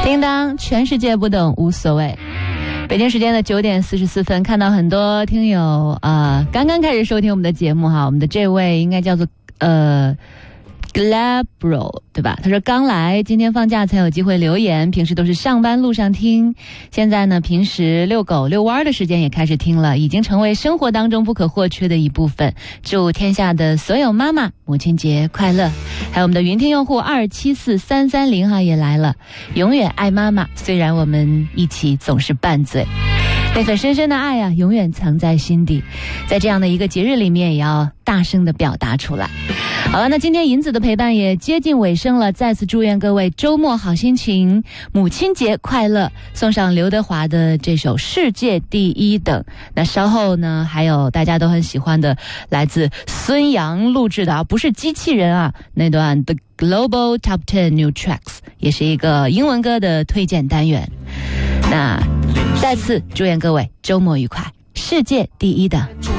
叮当，全世界不懂无所谓。北京时间的9点44分，看到很多听友刚刚开始收听我们的节目哈，我们的这位应该叫做Glabro 对吧？他说刚来，今天放假才有机会留言，平时都是上班路上听，现在呢平时遛狗遛弯的时间也开始听了，已经成为生活当中不可或缺的一部分。祝天下的所有妈妈母亲节快乐！还有我们的云听用户274330哈也来了，永远爱妈妈，虽然我们一起总是拌嘴。那份深深的爱啊，永远藏在心底，在这样的一个节日里面也要大声的表达出来。好了，那今天银子的陪伴也接近尾声了，再次祝愿各位周末好心情，母亲节快乐，送上刘德华的这首世界第一等。那稍后呢还有大家都很喜欢的来自孙杨录制的不是机器人啊那段 The Global Top 10 New Tracks， 也是一个英文歌的推荐单元。那再次祝愿各位周末愉快，世界第一等。